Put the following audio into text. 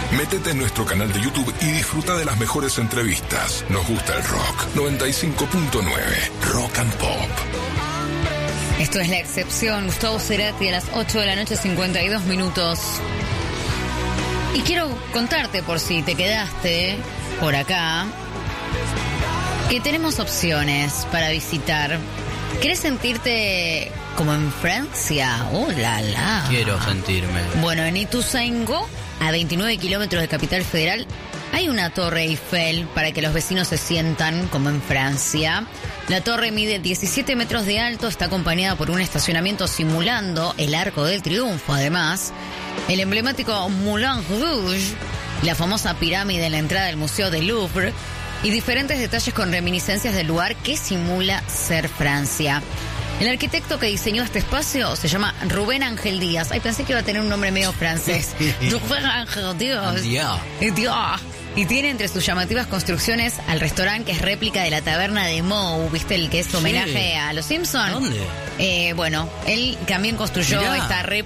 Métete en nuestro canal de YouTube y disfruta de las mejores entrevistas. Nos gusta el rock. 95.9 Rock and Pop. Esto es La Excepción. Gustavo Cerati a las 8 de la noche, 52 minutos. Y quiero contarte, por si te quedaste por acá, que tenemos opciones para visitar. ¿Querés sentirte como en Francia? ¡Oh, la, la! Quiero sentirme. Bueno, en Ituzaingó, a 29 kilómetros de Capital Federal, hay una torre Eiffel para que los vecinos se sientan como en Francia. La torre mide 17 metros de alto, está acompañada por un estacionamiento simulando el Arco del Triunfo, además. El emblemático Moulin Rouge, la famosa pirámide en la entrada del Museo del Louvre y diferentes detalles con reminiscencias del lugar que simula ser Francia. El arquitecto que diseñó este espacio se llama Rubén Ángel Díaz. Ay, pensé que iba a tener un nombre medio francés. Rubén Ángel Díaz. Díaz. Y tiene entre sus llamativas construcciones al restaurante que es réplica de la taberna de Moe, ¿viste? El que es homenaje a los Simpsons. ¿Dónde? Bueno, él también construyó esta réplica